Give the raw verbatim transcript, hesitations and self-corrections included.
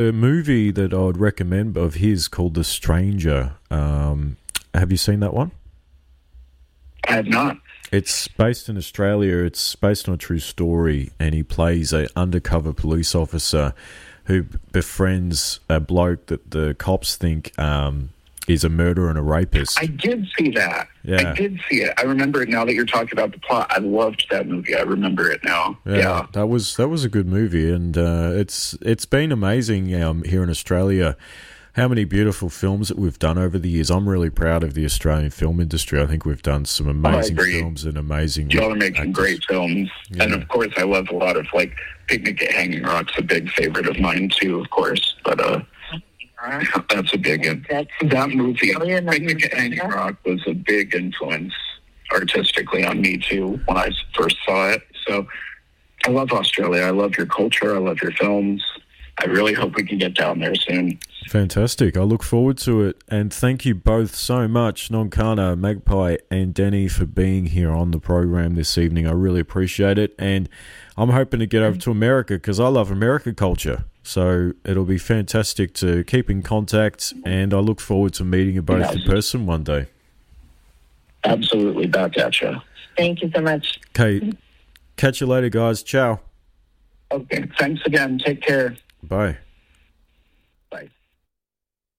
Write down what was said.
A movie that I would recommend of his called The Stranger. Um, have you seen that one? I have not. It's based in Australia. It's based on a true story, and he plays a undercover police officer who befriends a bloke that the cops think um, is a murderer and a rapist. I did see that. Yeah. I did see it. I remember it now that you're talking about the plot. I loved that movie. I remember it now. Yeah, Yeah. that was that was a good movie, and uh, it's it's been amazing um, here in Australia. How many beautiful films that we've done over the years. I'm really proud of the Australian film industry. I think we've done some amazing agree. films and amazing Y'all are making actors. great films. Yeah. And of course, I love a lot of, like, Picnic at Hanging Rock's a big favorite of mine, too, of course. But uh, that's a big one. That movie, Picnic at Hanging Rock, was a big influence artistically on me, too, when I first saw it. So I love Australia. I love your culture. I love your films. I really hope we can get down there soon. Fantastic. I look forward to it. And thank you both so much, Nonkana, Magpie, and Denny, for being here on the program this evening. I really appreciate it. And I'm hoping to get over to America because I love American culture. So it'll be fantastic to keep in contact. And I look forward to meeting you both Yes. in person one day. Absolutely. Back at you. Thank you so much. Okay. Catch you later, guys. Ciao. Okay. Thanks again. Take care. Bye. Bye.